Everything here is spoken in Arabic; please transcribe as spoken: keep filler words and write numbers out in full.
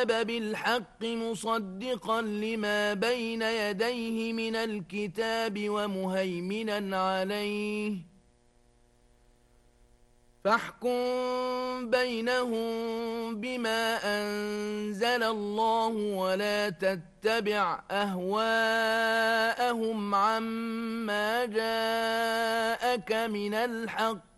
بالحق مصدقا لما بين يديه من الكتاب ومهيمنا عليه فاحكم بينهم بما أنزل الله ولا تتبع أهواءهم عما جاءك من الحق